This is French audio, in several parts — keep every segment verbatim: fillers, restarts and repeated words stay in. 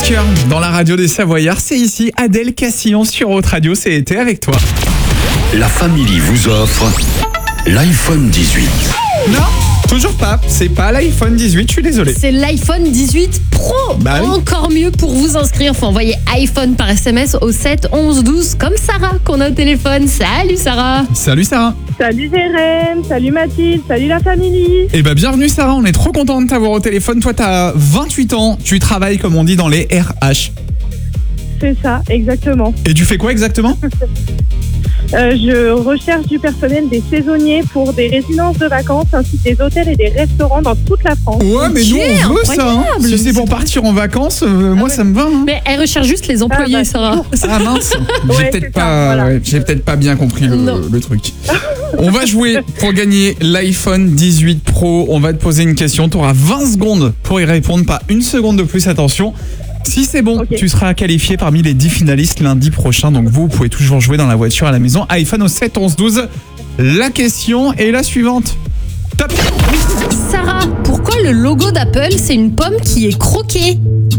cœur dans la radio des Savoyards. C'est ici Adèle Cassillon sur Haute Radio. C'est été avec toi. La Family vous offre l'iPhone dix-huit. Non, toujours pas. C'est pas l'iPhone dix-huit, je suis désolé. C'est l'iPhone dix-huit Pro. Bah oui. Encore mieux pour vous inscrire. Faut envoyer iPhone par S M S au sept onze douze comme Sarah qu'on a au téléphone. Salut Sarah. Salut Sarah. Salut Jérém, salut Mathilde, salut la famille. Eh ben bienvenue Sarah, on est trop content de t'avoir au téléphone. Toi t'as vingt-huit ans, tu travailles comme on dit dans les R H. C'est ça, exactement. Et tu fais quoi exactement? Euh, je recherche du personnel des saisonniers pour des résidences de vacances ainsi que des hôtels et des restaurants dans toute la France. Ouais mais nous on veut ça hein. incroyable. Si c'est pour partir en vacances, euh, moi ouais. ça me va hein. Mais elle recherche juste les employés, Ah, bah, Sarah. Ah mince, j'ai Ouais, peut-être c'est pas, ça, voilà. ouais, j'ai peut-être pas bien compris le, Non. le truc. On va jouer pour gagner l'iPhone dix-huit Pro. On va te poser une question, tu auras vingt secondes pour y répondre, pas une seconde de plus, attention. Si c'est bon, Ok. tu seras qualifié parmi les dix finalistes lundi prochain. Donc vous, vous pouvez toujours jouer dans la voiture à la maison. iPhone au sept onze douze. La question est la suivante. Top. Sarah, pourquoi le logo d'Apple c'est une pomme qui est croquée?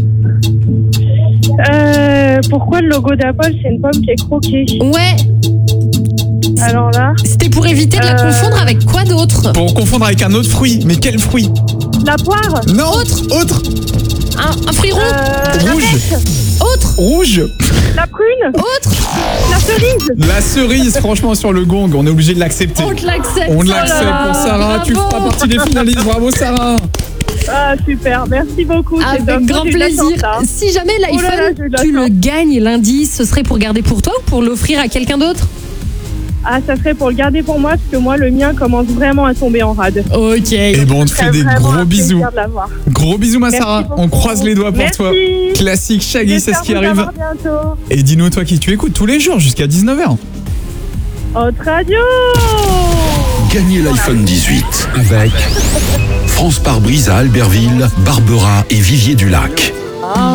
Euh, pourquoi le logo d'Apple, c'est une pomme qui est croquée? Ouais, Alors là, c'était pour éviter de la Euh. confondre avec quoi d'autre? Pour confondre avec un autre fruit. Mais quel fruit? la poire, Non, autre, autre, Un, un fruit rond? euh, la rouge, pêche, Autre? rouge. la prune, Autre? la cerise. La cerise, franchement, sur le gong, on est obligé de l'accepter. On te l'accepte. On Oh l'accepte là là, pour Sarah. Tu bravo. feras partie des finalistes. Bravo Sarah. Ah super, merci beaucoup. c'est Avec top. grand J'ai eu de la plaisir. chance, là. Si jamais Oh là là, l'iPhone, j'ai eu de la tu le chance. gagnes lundi, ce serait pour garder pour toi ou pour l'offrir à quelqu'un d'autre? Ah, ça serait pour le garder pour moi parce que moi, le mien commence vraiment à tomber en rade. Ok. Et bon, on te fait C'est des vraiment gros un bisous. plaisir de l'avoir. Gros bisous ma Merci Sarah. beaucoup. On croise les doigts pour Merci. toi. Classique Shaggy, c'est ce J'espère qui vous arrive. avoir bientôt. Et dis-nous toi qui tu écoutes tous les jours jusqu'à dix-neuf heures. Haute Radio. Gagnez l'iPhone dix-huit avec France Pare-Brise à Albertville, Barbera et Vivier-du-Lac.